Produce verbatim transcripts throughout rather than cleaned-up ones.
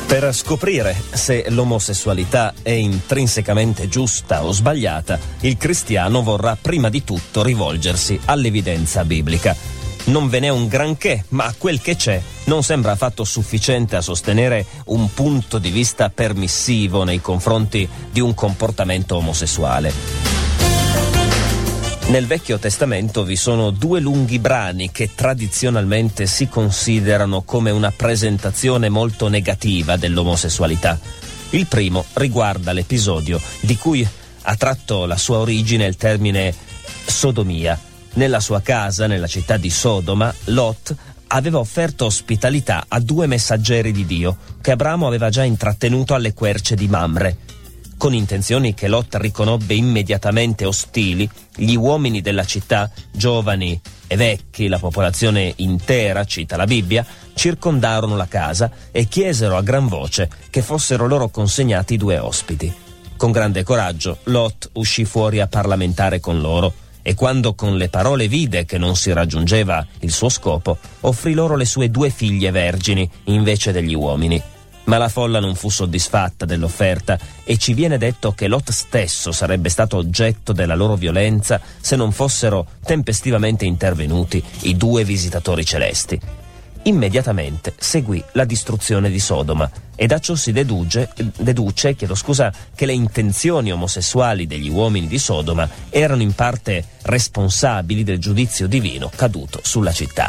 Per scoprire se l'omosessualità è intrinsecamente giusta o sbagliata, il cristiano vorrà prima di tutto rivolgersi all'evidenza biblica. Non ve n'è un granché, ma quel che c'è non sembra affatto sufficiente a sostenere un punto di vista permissivo nei confronti di un comportamento omosessuale. Nel Vecchio Testamento vi sono due lunghi brani che tradizionalmente si considerano come una presentazione molto negativa dell'omosessualità. Il primo riguarda l'episodio di cui ha tratto la sua origine il termine sodomia. Nella sua casa, nella città di Sodoma, Lot aveva offerto ospitalità a due messaggeri di Dio che Abramo aveva già intrattenuto alle querce di Mamre. Con intenzioni che Lot riconobbe immediatamente ostili, gli uomini della città, giovani e vecchi, la popolazione intera, cita la Bibbia, circondarono la casa e chiesero a gran voce che fossero loro consegnati i due ospiti. Con grande coraggio, Lot uscì fuori a parlamentare con loro e quando con le parole vide che non si raggiungeva il suo scopo, offrì loro le sue due figlie vergini invece degli uomini. Ma la folla non fu soddisfatta dell'offerta e ci viene detto che Lot stesso sarebbe stato oggetto della loro violenza se non fossero tempestivamente intervenuti i due visitatori celesti. Immediatamente seguì la distruzione di Sodoma e da ciò si deduce, deduce chiedo scusa, che le intenzioni omosessuali degli uomini di Sodoma erano in parte responsabili del giudizio divino caduto sulla città.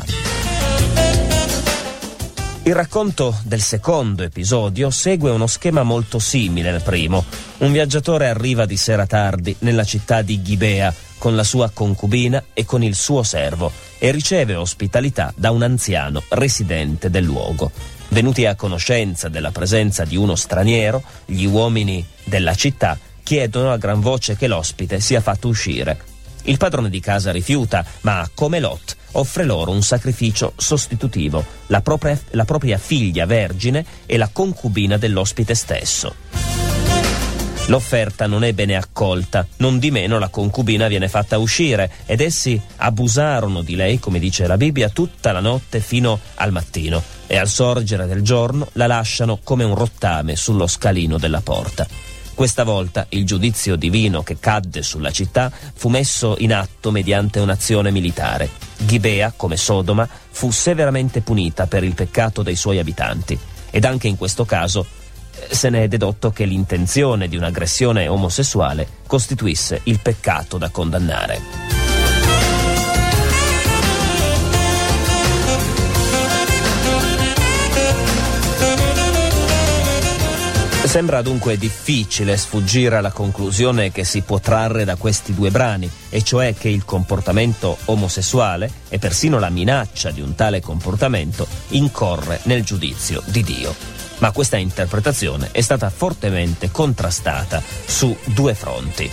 Il racconto del secondo episodio segue uno schema molto simile al primo. Un viaggiatore arriva di sera tardi nella città di Gibea con la sua concubina e con il suo servo e riceve ospitalità da un anziano residente del luogo. Venuti a conoscenza della presenza di uno straniero, gli uomini della città chiedono a gran voce che l'ospite sia fatto uscire. Il padrone di casa rifiuta, ma come Lot offre loro un sacrificio sostitutivo, la propria, la propria figlia vergine e la concubina dell'ospite stesso. L'offerta non è bene accolta, non di meno la concubina viene fatta uscire ed essi abusarono di lei, come dice la Bibbia, tutta la notte fino al mattino e al sorgere del giorno la lasciano come un rottame sullo scalino della porta. Questa volta il giudizio divino che cadde sulla città fu messo in atto mediante un'azione militare. Gibea, come Sodoma, fu severamente punita per il peccato dei suoi abitanti ed anche in questo caso se ne è dedotto che l'intenzione di un'aggressione omosessuale costituisse il peccato da condannare. Sembra dunque difficile sfuggire alla conclusione che si può trarre da questi due brani, e cioè che il comportamento omosessuale e persino la minaccia di un tale comportamento incorre nel giudizio di Dio. Ma questa interpretazione è stata fortemente contrastata su due fronti.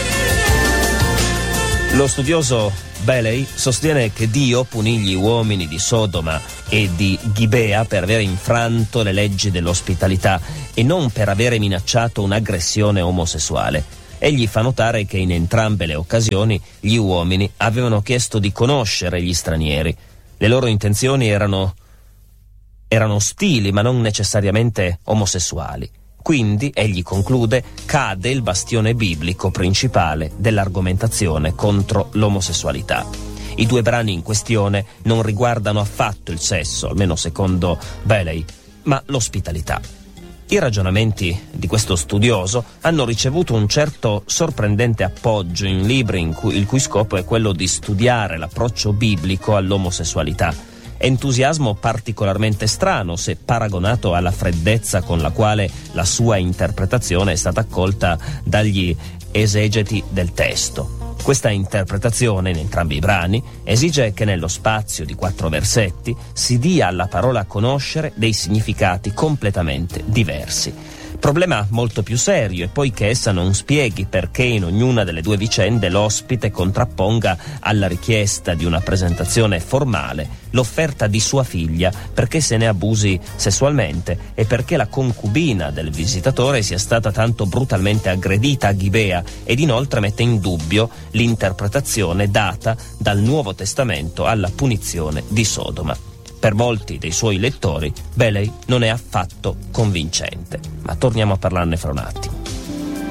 Lo studioso Bailey sostiene che Dio punì gli uomini di Sodoma e di Gibea per aver infranto le leggi dell'ospitalità e non per avere minacciato un'aggressione omosessuale. Egli fa notare che in entrambe le occasioni gli uomini avevano chiesto di conoscere gli stranieri. Le loro intenzioni erano, erano ostili, ma non necessariamente omosessuali. Quindi, egli conclude, cade il bastione biblico principale dell'argomentazione contro l'omosessualità. I due brani in questione non riguardano affatto il sesso, almeno secondo Bailey, ma l'ospitalità. I ragionamenti di questo studioso hanno ricevuto un certo sorprendente appoggio in libri in cui, il cui scopo è quello di studiare l'approccio biblico all'omosessualità. Entusiasmo particolarmente strano se paragonato alla freddezza con la quale la sua interpretazione è stata accolta dagli esegeti del testo. Questa interpretazione in entrambi i brani esige che nello spazio di quattro versetti si dia alla parola a conoscere dei significati completamente diversi. Problema molto più serio è poi che essa non spieghi perché in ognuna delle due vicende l'ospite contrapponga alla richiesta di una presentazione formale l'offerta di sua figlia perché se ne abusi sessualmente e perché la concubina del visitatore sia stata tanto brutalmente aggredita a Gibea, ed inoltre mette in dubbio l'interpretazione data dal Nuovo Testamento alla punizione di Sodoma. Per molti dei suoi lettori, Bailey non è affatto convincente. Ma torniamo a parlarne fra un attimo.